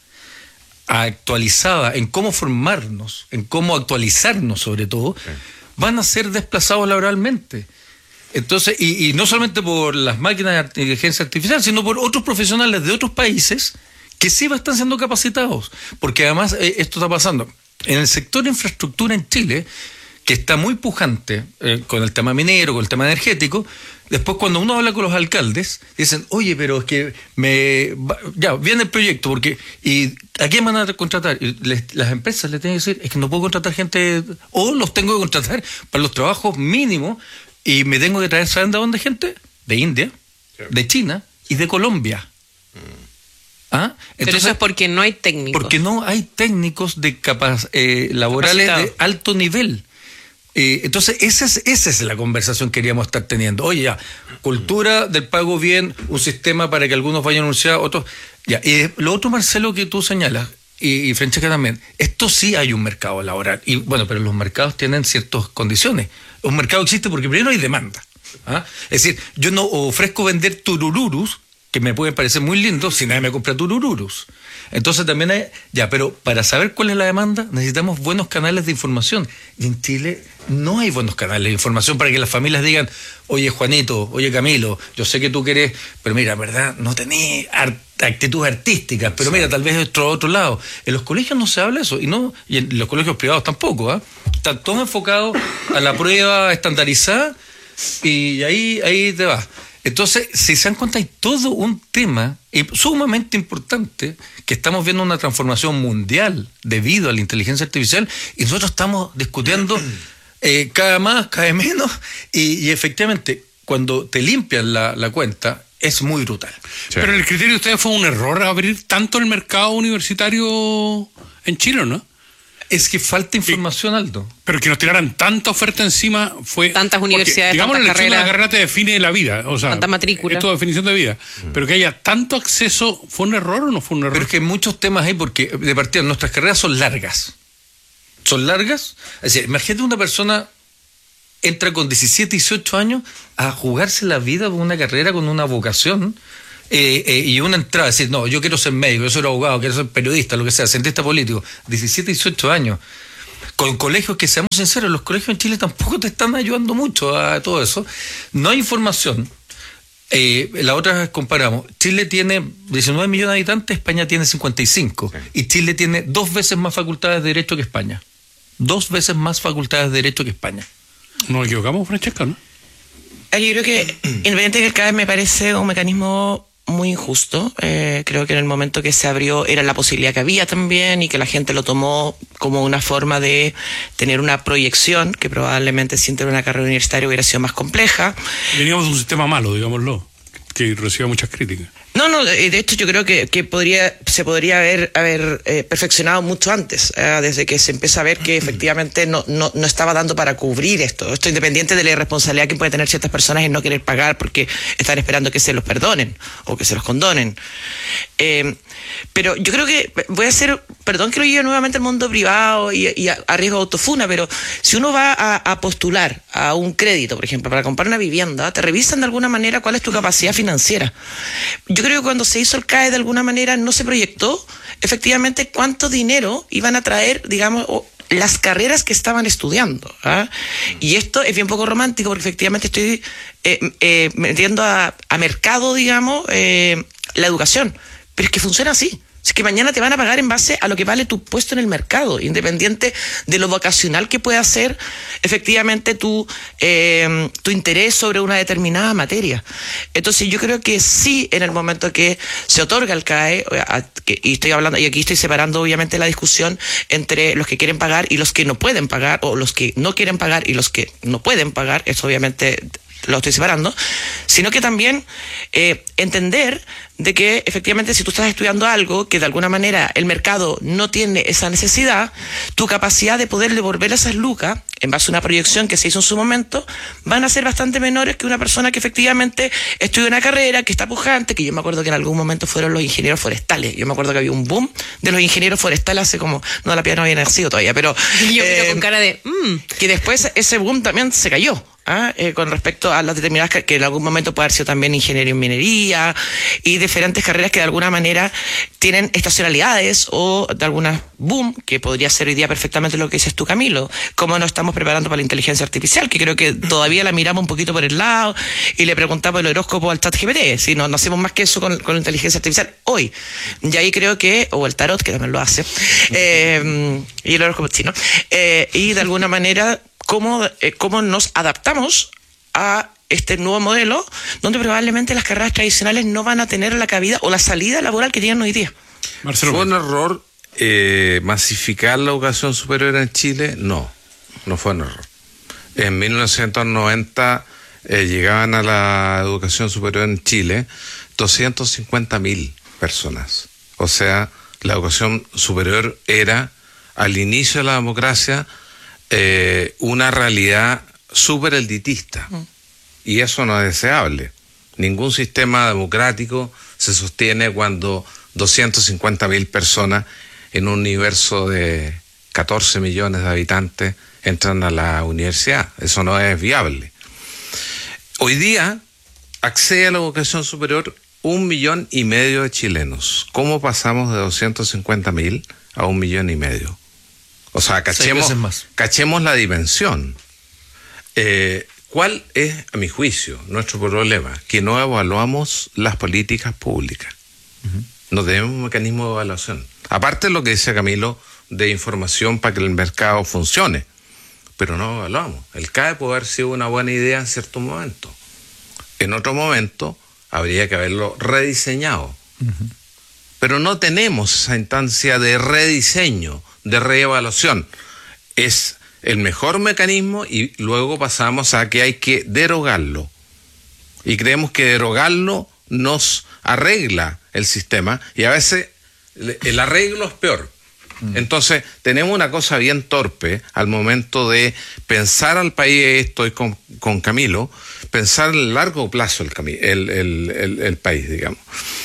Speaker 7: actualizadas en cómo formarnos, en cómo actualizarnos sobre todo, van a ser desplazados laboralmente. Entonces, y no solamente por las máquinas de inteligencia artificial, sino por otros profesionales de otros países que sí están siendo capacitados. Porque además esto está pasando en el sector de infraestructura en Chile, que está muy pujante con el tema minero, con el tema energético. Después, cuando uno habla con los alcaldes, dicen, oye, pero es que ya viene el proyecto, ¿y a quién van a contratar? Y las empresas le tienen que decir, es que no puedo contratar gente, o los tengo que contratar para los trabajos mínimos, y me tengo que traer, ¿saben de dónde gente? De India, de China y de Colombia. ¿Ah? Entonces,
Speaker 5: pero eso es porque no hay técnicos.
Speaker 7: Porque no hay técnicos laborales de alto nivel. Entonces, esa es la conversación que queríamos estar teniendo. Oye, ya, cultura del pago bien, un sistema para que algunos vayan a universidad, otros. Ya, y lo otro, Marcelo, que tú señalas, y Francesca también, esto sí hay un mercado laboral. Y bueno, pero los mercados tienen ciertas condiciones. Un mercado existe porque primero hay demanda. ¿Ah? Es decir, yo no ofrezco vender turururus, que me pueden parecer muy lindos, si nadie me compra turururus. Entonces también hay, pero para saber cuál es la demanda, necesitamos buenos canales de información. Y en Chile no hay buenos canales de información para que las familias digan, oye Juanito, oye Camilo, yo sé que tú querés, pero mira, verdad, no tenés actitudes artísticas, pero mira, tal vez otro lado. En los colegios no se habla eso, y en los colegios privados tampoco, ¿ah? Están todos enfocados a la prueba estandarizada, y ahí te vas. Entonces, si se dan cuenta, hay todo un tema sumamente importante, que estamos viendo una transformación mundial debido a la inteligencia artificial, y nosotros estamos discutiendo cada más, cada menos, y efectivamente, cuando te limpian la cuenta, es muy brutal.
Speaker 3: Sí. Pero el criterio de ustedes fue un error abrir tanto el mercado universitario en Chile, ¿no?
Speaker 7: Es que falta información, Aldo.
Speaker 3: Pero que nos tiraran tanta oferta encima fue...
Speaker 5: Tantas universidades,
Speaker 3: digamos,
Speaker 5: tantas carreras.
Speaker 3: La carrera te define la vida. O sea,
Speaker 5: tanta matrícula.
Speaker 3: Es tu definición de vida. Pero que haya tanto acceso, ¿fue un error o no fue un error?
Speaker 7: Pero es que hay muchos temas ahí, porque de partida nuestras carreras son largas. ¿Son largas? Es decir, imagínate una persona entra con 17, 18 años a jugarse la vida con una carrera, con una vocación... y una entrada, decir, no, yo quiero ser médico, yo soy abogado, quiero ser periodista, lo que sea, cientista político, 17, 18 años, con colegios que, seamos sinceros, los colegios en Chile tampoco te están ayudando mucho a todo eso, no hay información. La otra comparamos, Chile tiene 19 millones de habitantes, España tiene 55, y Chile tiene 2 veces más facultades de Derecho que España, 2 veces más facultades de Derecho que España.
Speaker 3: Nos equivocamos, Francesca, ¿no?
Speaker 6: Yo creo que, independiente del CAE, me parece un mecanismo muy injusto. Creo que en el momento que se abrió era la posibilidad que había también, y que la gente lo tomó como una forma de tener una proyección que probablemente sin tener una carrera universitaria hubiera sido más compleja.
Speaker 3: Teníamos un sistema malo, digámoslo, que reciba muchas críticas.
Speaker 6: No, de hecho yo creo que se podría haber perfeccionado mucho antes, desde que se empieza a ver que efectivamente no estaba dando para cubrir esto independiente de la irresponsabilidad que puede tener ciertas personas en no querer pagar porque están esperando que se los perdonen o que se los condonen. Pero yo creo que voy a hacer, perdón que lo lleve nuevamente al mundo privado y a riesgo de autofuna, pero si uno va a postular a un crédito, por ejemplo, para comprar una vivienda, te revisan de alguna manera cuál es tu capacidad financiera. Yo creo que cuando se hizo el CAE de alguna manera no se proyectó efectivamente cuánto dinero iban a traer, digamos, las carreras que estaban estudiando. Y esto es bien poco romántico porque efectivamente estoy metiendo a mercado, digamos, la educación. Pero es que funciona así. Es que mañana te van a pagar en base a lo que vale tu puesto en el mercado, independiente de lo vocacional que pueda ser efectivamente tu interés sobre una determinada materia. Entonces yo creo que sí, en el momento que se otorga el CAE, y estoy hablando, y aquí estoy separando obviamente la discusión entre los que quieren pagar y los que no pueden pagar, o los que no quieren pagar y los que no pueden pagar, eso obviamente lo estoy separando, sino que también entender de que efectivamente si tú estás estudiando algo que de alguna manera el mercado no tiene esa necesidad, tu capacidad de poder devolver esas lucas en base a una proyección que se hizo en su momento van a ser bastante menores que una persona que efectivamente estudia una carrera que está pujante, que yo me acuerdo que en algún momento fueron los ingenieros forestales. Yo me acuerdo que había un boom de los ingenieros forestales hace como, no, la piedra no había nacido todavía, pero
Speaker 5: yo creo con cara de
Speaker 6: que después ese boom también se cayó. Con respecto a las determinadas que en algún momento puede haber sido también ingeniería en minería y diferentes carreras que de alguna manera tienen estacionalidades o de alguna boom, que podría ser hoy día perfectamente lo que dices tú, Camilo, cómo nos estamos preparando para la inteligencia artificial, que creo que todavía la miramos un poquito por el lado y le preguntamos el horóscopo al ChatGPT, si no hacemos más que eso con la inteligencia artificial hoy. Y ahí creo que, o el tarot, que también lo hace, y el horóscopo chino, y de alguna manera cómo nos adaptamos a este nuevo modelo donde probablemente las carreras tradicionales no van a tener la cabida o la salida laboral que tienen hoy día.
Speaker 4: Marcelo, ¿fue un error masificar la educación superior en Chile? No fue un error. En 1990 llegaban a la educación superior en Chile 250.000 personas. O sea, la educación superior era, al inicio de la democracia, una realidad súper elitista, y eso no es deseable. Ningún sistema democrático se sostiene cuando 250.000 personas en un universo de 14 millones de habitantes entran a la universidad. Eso no es viable. Hoy día accede a la educación superior 1,5 millones de chilenos. ¿Cómo pasamos de 250.000 a 1,5 millones? O sea, cachemos la dimensión. ¿Cuál es, a mi juicio, nuestro problema? Que no evaluamos las políticas públicas. No tenemos un mecanismo de evaluación. Aparte de lo que dice Camilo, de información para que el mercado funcione. Pero no evaluamos. El CAE puede haber sido una buena idea en cierto momento. En otro momento habría que haberlo rediseñado. Pero no tenemos esa instancia de rediseño, de reevaluación. Es el mejor mecanismo y luego pasamos a que hay que derogarlo. Y creemos que derogarlo nos arregla el sistema y a veces el arreglo es peor. Entonces tenemos una cosa bien torpe al momento de pensar al país, estoy con Camilo, pensar en largo plazo el país, digamos.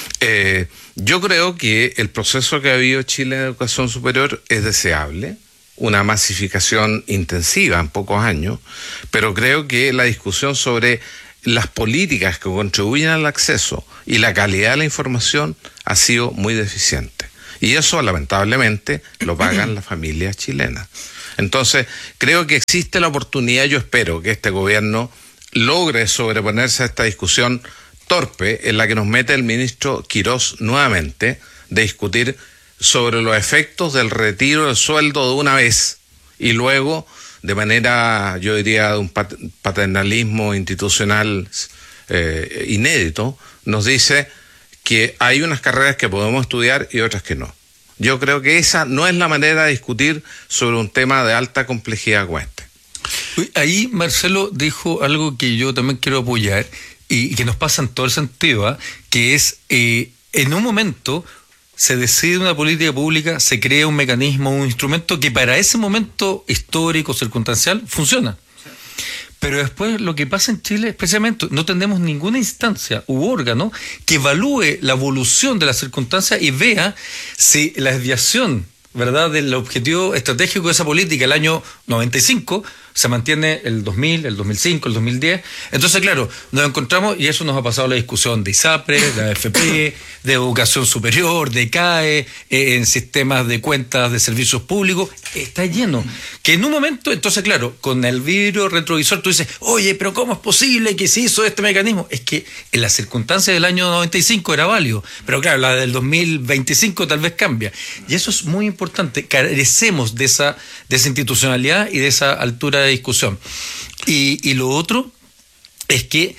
Speaker 4: Yo creo que el proceso que ha habido Chile en educación superior es deseable, una masificación intensiva en pocos años, pero creo que la discusión sobre las políticas que contribuyen al acceso y la calidad de la información ha sido muy deficiente. Y eso, lamentablemente, lo pagan las familias chilenas. Entonces, creo que existe la oportunidad, yo espero que este gobierno logre sobreponerse a esta discusión torpe en la que nos mete el ministro Quirós nuevamente, de discutir sobre los efectos del retiro del sueldo de una vez y luego, de manera, yo diría, de un paternalismo institucional inédito, nos dice que hay unas carreras que podemos estudiar y otras que no. Yo creo que esa no es la manera de discutir sobre un tema de alta complejidad como este.
Speaker 7: Ahí Marcelo dijo algo que yo también quiero apoyar. y que nos pasa en todo el sentido, que es, en un momento se decide una política pública, se crea un mecanismo, un instrumento que para ese momento histórico, circunstancial, funciona. Pero después lo que pasa en Chile, especialmente, no tenemos ninguna instancia u órgano que evalúe la evolución de las circunstancias y vea si la desviación, ¿verdad?, del objetivo estratégico de esa política el año 95 se mantiene el 2000, el 2005, el 2010. Entonces, claro, nos encontramos, y eso nos ha pasado la discusión de ISAPRE, de AFP, de educación superior, de CAE, en sistemas de cuentas de servicios públicos, está lleno. Que en un momento, entonces, claro, con el vidrio retrovisor tú dices, oye, pero ¿cómo es posible que se hizo este mecanismo? Es que en las circunstancias del año 95 era válido, pero claro, la del 2025 tal vez cambia. Y eso es muy importante, carecemos de esa institucionalidad y de esa altura de discusión. Y lo otro es que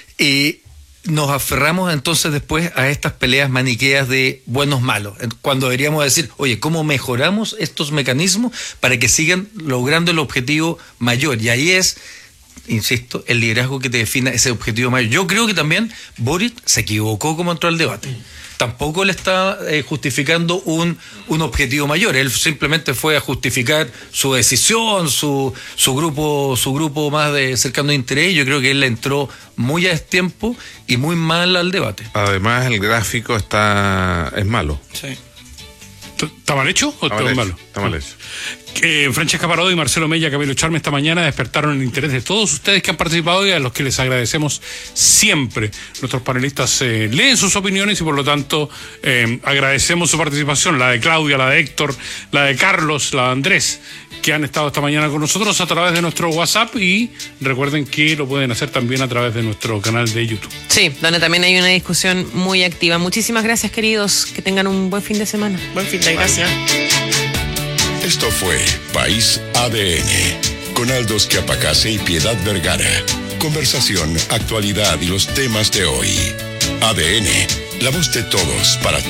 Speaker 7: nos aferramos entonces después a estas peleas maniqueas de buenos malos, cuando deberíamos decir, oye, ¿cómo mejoramos estos mecanismos para que sigan logrando el objetivo mayor? Y ahí es, insisto, el liderazgo que te defina ese objetivo mayor. Yo creo que también Boric se equivocó como entró al debate. Tampoco le está justificando un objetivo mayor. Él simplemente fue a justificar su decisión, su grupo más de cercano de interés. Yo creo que él le entró muy a destiempo y muy mal al debate.
Speaker 4: Además, el gráfico es malo.
Speaker 6: Sí.
Speaker 3: ¿Está mal hecho o está malo?
Speaker 4: Está mal hecho.
Speaker 3: Francesca Parodi, Marcelo Mella, Camilo Charme esta mañana despertaron el interés de todos ustedes que han participado y a los que les agradecemos siempre. Nuestros panelistas leen sus opiniones y por lo tanto agradecemos su participación, la de Claudia, la de Héctor, la de Carlos, la de Andrés, que han estado esta mañana con nosotros a través de nuestro WhatsApp, y recuerden que lo pueden hacer también a través de nuestro canal de YouTube.
Speaker 5: Sí, donde también hay una discusión muy activa. Muchísimas gracias, queridos, que tengan un buen fin de semana.
Speaker 6: Buen fin de gracias.
Speaker 2: Esto fue País ADN, con Aldos Quiapacase y Piedad Vergara. Conversación, actualidad y los temas de hoy. ADN, la voz de todos para